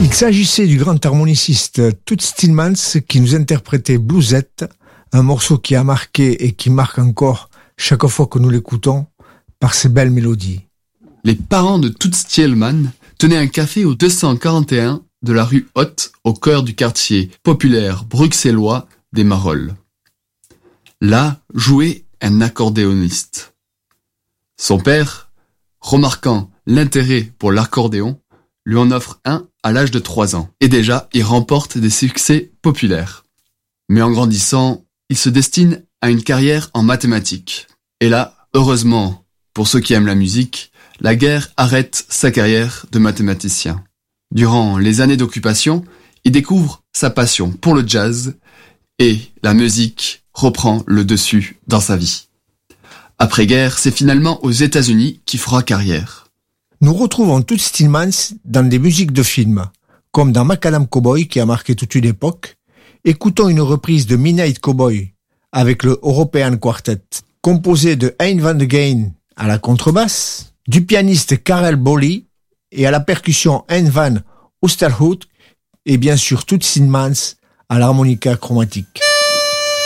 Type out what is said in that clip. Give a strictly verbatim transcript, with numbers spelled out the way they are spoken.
Il s'agissait du grand harmoniciste Toots Thielemans qui nous interprétait Bluesette, un morceau qui a marqué et qui marque encore chaque fois que nous l'écoutons par ses belles mélodies. Les parents de Toots Thielemans tenaient un café au deux cent quarante et un de la rue Haute, au cœur du quartier populaire bruxellois des Marolles. Là jouait un accordéoniste. Son père, remarquant l'intérêt pour l'accordéon, lui en offre un à l'âge de trois ans. Et déjà, il remporte des succès populaires. Mais en grandissant, il se destine à une carrière en mathématiques. Et là, heureusement, pour ceux qui aiment la musique, la guerre arrête sa carrière de mathématicien. Durant les années d'occupation, il découvre sa passion pour le jazz et la musique reprend le dessus dans sa vie. Après-guerre, c'est finalement aux États-Unis qu'il fera carrière. Nous retrouvons Toots Thielemans dans des musiques de films, comme dans Macadam Cowboy qui a marqué toute une époque. Écoutons une reprise de Midnight Cowboy avec le European Quartet, composé de Hein Van de Geyn à la contrebasse, du pianiste Karel Bolly et à la percussion Hein Van Oosterhout et bien sûr Toots Thielemans à l'harmonica chromatique.